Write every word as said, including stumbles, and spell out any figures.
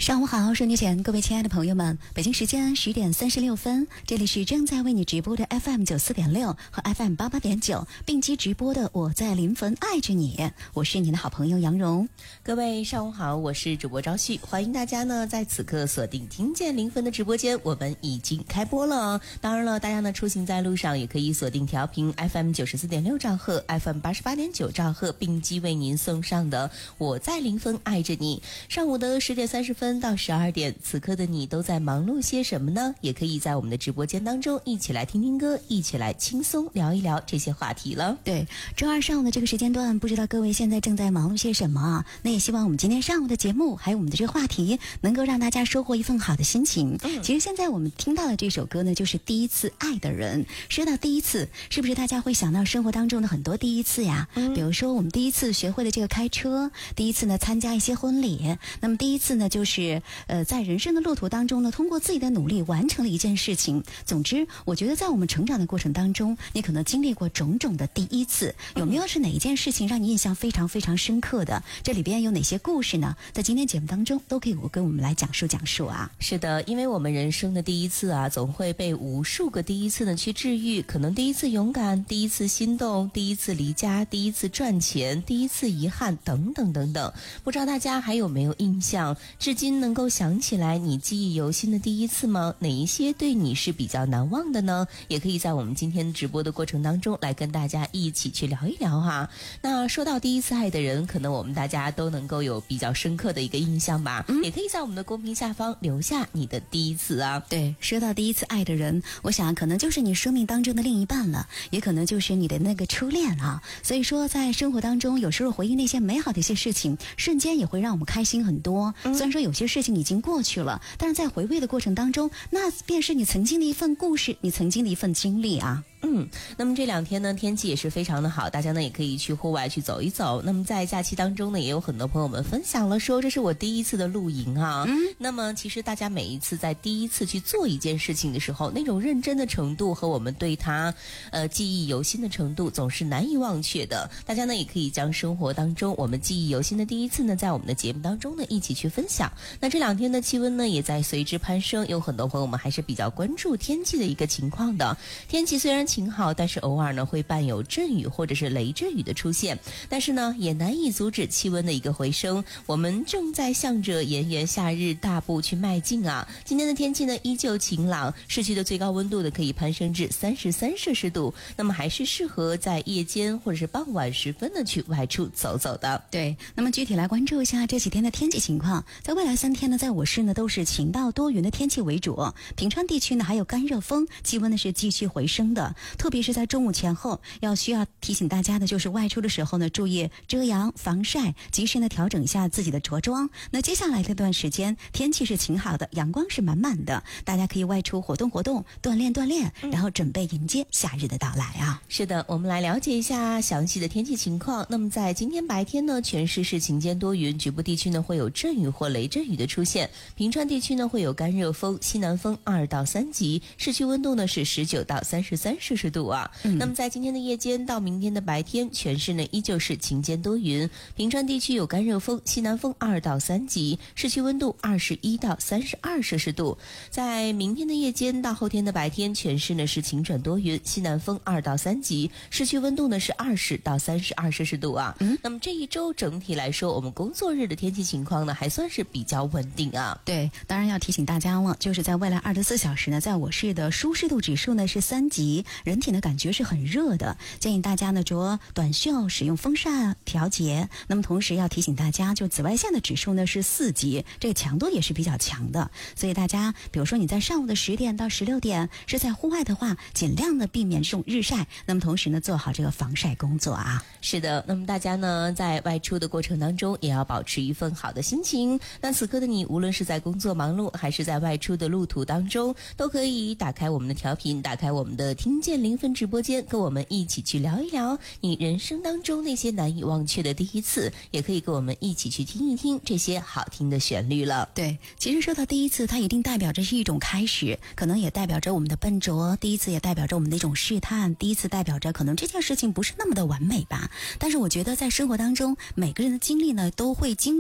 上午好，收音机前各位亲爱的朋友们，北京时间十点三十六分，这里是正在为你直播的 F M 九四点六和 F M 八八点九并机直播的我在临汾爱着你，我是你的好朋友杨蓉。 各位上午好，我是主播朝旭，欢迎大家呢在此刻锁定听见临汾的直播间，我们已经开播了。当然了，大家呢出行在路上也可以锁定调频 F M 九十四点六兆赫 F M 八十八点九兆赫并机为您送上的我在临汾爱着你。上午的十点三十分到十二点，此刻的你都在忙碌些什么呢？也可以在我们的直播间当中一起来听听歌，一起来轻松聊一聊这些话题了。 对，周二上午的这个时间段，不知道各位现在正在忙碌些什么啊？那也希望我们今天上午的节目还有我们的这个话题能够让大家收获一份好的心情。嗯，其实现在我们听到的这首歌呢，就是第一次爱的人。说到第一次，是不是大家会想到生活当中的很多第一次呀？嗯，比如说我们第一次学会了这个开车，第一次呢参加一些婚礼，那么第一次呢就是呃在人生的路途当中呢，通过自己的努力完成了一件事情。总之，我觉得在我们成长的过程当中，你可能经历过种种的第一次，有没有是哪一件事情让你印象非常非常深刻的？这里边有哪些故事呢？在今天节目当中都可以我跟我们来讲述讲述啊。 是的，因为我们人生的第一次啊，总会被无数个第一次呢去治愈。可能第一次勇敢，第一次心动，第一次离家，第一次赚钱，第一次遗憾，等等等等。不知道大家还有没有印象？至今能够想起来你记忆犹新的第一次吗？哪一些对你是比较难忘的呢？也可以在我们今天直播的过程当中来跟大家一起去聊一聊哈。那说到第一次爱的人，可能我们大家都能够有比较深刻的一个印象吧。嗯，也可以在我们的公屏下方留下你的第一次啊。 对，说到第一次爱的人，我想可能就是你生命当中的另一半了，也可能就是你的那个初恋啊。所以说在生活当中，有时候回忆那些美好的一些事情，瞬间也会让我们开心很多。嗯，虽然说有些事情已经过去了，但是在回味的过程当中，那便是你曾经的一份故事，你曾经的一份经历啊。 嗯，那么这两天呢，天气也是非常的好，大家呢也可以去户外去走一走。那么在假期当中呢，也有很多朋友们分享了说，这是我第一次的露营啊。嗯，那么其实大家每一次在第一次去做一件事情的时候，那种认真的程度和我们对它呃记忆犹新的程度总是难以忘却的。大家呢也可以将生活当中我们记忆犹新的第一次呢，在我们的节目当中呢一起去分享。那这两天的气温呢也在随之攀升，有很多朋友们还是比较关注天气的一个情况的。天气虽然晴好，但是偶尔呢会伴有阵雨或者是雷阵雨的出现，但是呢也难以阻止气温的一个回升。我们正在向着炎炎夏日大步去迈进啊！今天的天气呢依旧晴朗，市区的最高温度呢可以攀升至三十三摄氏度，那么还是适合在夜间或者是傍晚时分呢去外出走走的。 对，那么具体来关注一下这几天的天气情况。在未来三天呢，在我市呢都是晴到多云的天气为主，平川地区呢还有干热风，气温呢是继续回升的。特别是在中午前后，要需要提醒大家的就是外出的时候呢，注意遮阳防晒，及时呢调整一下自己的着装。那接下来这段时间天气是晴好的，阳光是满满的，大家可以外出活动活动，锻炼锻炼，然后准备迎接夏日的到来啊。 是的，我们来了解一下详细的天气情况。那么在今天白天呢，全市是晴间多云，局部地区呢会有阵雨或雷阵雨的出现。平川地区呢会有干热风，西南风二到三级，市区温度呢是十九到三十三摄氏度啊。嗯，那么在今天的夜间到明天的白天，全市呢依旧是晴间多云，平川地区有干热风，西南风二到三级，市区温度二十一到三十二摄氏度。在明天的夜间到后天的白天，全市呢是晴转多云，西南风二到三级，市区温度呢是二十到三十二摄氏度啊。嗯，那么这一周整体来说，我们工作日的天气情况呢还算是比较稳定啊。 对，当然要提醒大家了，就是在未来二十四小时呢，在我市的舒适度指数呢是三级，人体呢感觉是很热的，建议大家呢着短袖，使用风扇调节。那么同时要提醒大家，就紫外线的指数呢是四级，这个强度也是比较强的。所以大家比如说你在上午的十点到十六点是在户外的话，尽量的避免这种日晒，那么同时呢做好这个防晒工作啊。 是的，那么大家呢在外出的过程当中也要保持一份好的心情。那此刻的你无论是在工作忙碌还是在外出的路途当中，都可以打开我们的调频，打开我们的听见临汾直播间，跟我们一起去聊一聊你人生当中那些难以忘却的第一次，也可以跟我们一起去听一听这些好听的旋律了。 对，其实说到第一次，它一定代表着是一种开始，可能也代表着我们的笨拙，第一次也代表着我们的一种试探，第一次代表着可能这件事情不是那么的完美吧。但是我觉得在生活当中，每个人的经历呢都会经历